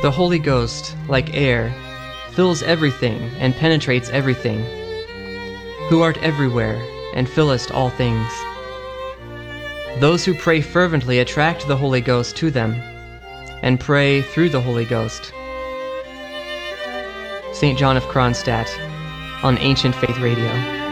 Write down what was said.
The Holy Ghost, like air, fills everything and penetrates everything, who art everywhere and fillest all things. Those who pray fervently attract the Holy Ghost to them, and pray through the Holy Ghost. St. John of Kronstadt on Ancient Faith Radio.